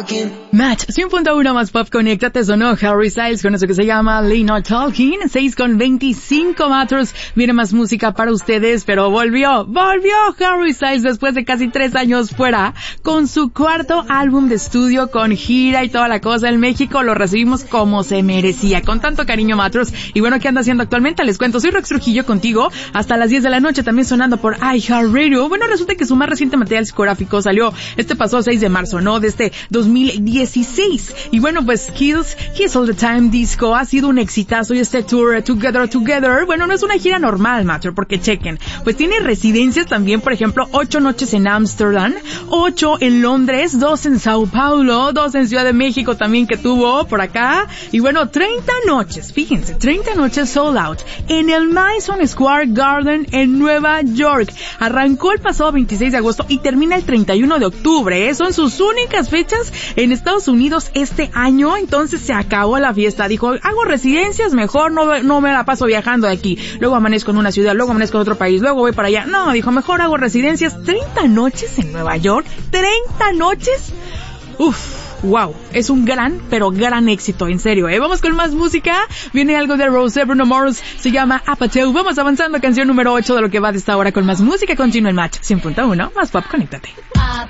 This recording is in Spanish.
Match 100.1 más pop, conéctate, sonó Harry Styles con eso que se llama Late Night Talking, 6:25 metros. Viene más música para ustedes, pero volvió Harry Styles después de casi 3 años fuera, con su cuarto álbum de estudio, con gira y toda la cosa. En México lo recibimos como se merecía, con tanto cariño, matros. Y bueno, ¿qué anda haciendo actualmente? Les cuento, soy Rox Trujillo contigo hasta las 10 de la noche, también sonando por iHeartRadio. Bueno, resulta que su más reciente material discográfico salió pasado 6 de marzo, ¿no? De este 2016. Y bueno, pues Kiss All The Time Disco ha sido un exitazo, y este tour Together, bueno, no es una gira normal, macho, porque chequen, pues tiene residencias también, por ejemplo, 8 noches en Ámsterdam, 8 en Londres, 2 en Sao Paulo, 2 en Ciudad de México también que tuvo por acá, y bueno, 30 noches, fíjense, 30 noches sold out en el Madison Square Garden en Nueva York. Arrancó el pasado 26 de agosto y termina el 31 de octubre, ¿eh? Son sus únicas fechas en Estados Unidos este año. Entonces se acabó la fiesta. Dijo, hago residencias, mejor no me la paso viajando de aquí, luego amanezco en una ciudad, luego amanezco en otro país, luego voy para allá. No, dijo, mejor hago residencias. 30 noches en Nueva York, 30 noches. Wow, es un gran, pero gran éxito, en serio, ¿eh? Vamos con más música. Viene algo de Rosé, Bruno Mars, se llama Apateo. Vamos avanzando, canción número 8 de lo que va de esta hora con más música. Continúa el Match 100.1 más pop, conéctate.